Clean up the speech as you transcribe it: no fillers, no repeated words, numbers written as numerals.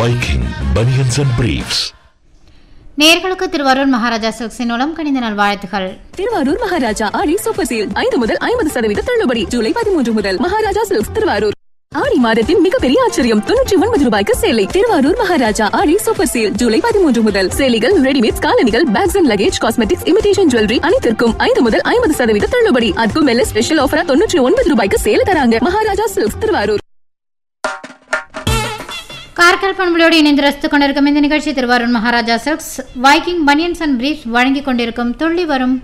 Viking Bunions and Briefs. நேர்களுக்கு திருவாரூர் மகாராஜா சில்க்ஸின் உளம் கணிந்த நாள் வாழ்த்துகள். திருவாரூர் மகாராஜா ஆடி சூப்பர் சேல் 5 முதல் 50% தள்ளுபடி. ஜூலை 13 முதல் மகாராஜா சில்க்ஸ் திருவாரூர். ஆடி மாதத்தின் மிகப்பெரிய ஆச்சரியம் 99 ரூபாய்க்கு சேலை. திருவாரூர் மகாராஜா ஆடி சூப்பர் சேல் ஜூலை 13 முதல். சேலைகள், ரெடிமேட்ஸ், காலணிகள், packs and luggage, cosmetics, imitation jewellery அனைத்திற்கும் 5 முதல் 50% தள்ளுபடி. அதுக்கும் மேல ஸ்பெஷல் ஆஃபரா 99 ரூபாய்க்கு சேல தராங்க. மகாராஜா சில்க்ஸ் திருவாரூர். கார்கல் பண்புகளோடு இணைந்து ரசித்துக் கொண்டிருக்கும் இந்த நிகழ்ச்சி Thiruvarur Maharaja silks Viking banians and briefs வழங்கிக் கொண்டிருக்கும் துள்ளி வரும்